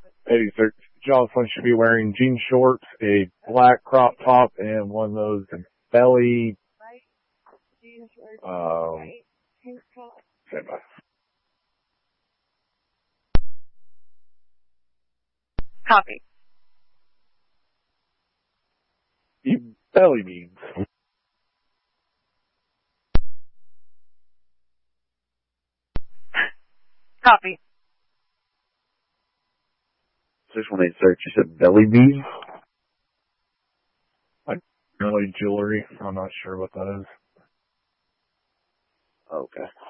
Hey, sir, Jocelyn should be wearing jean shorts, a black crop top, and one of those belly, stand by. Copy. Belly beans. Copy. 618 search, you said belly beans? Like belly jewelry. I'm not sure what that is. Okay.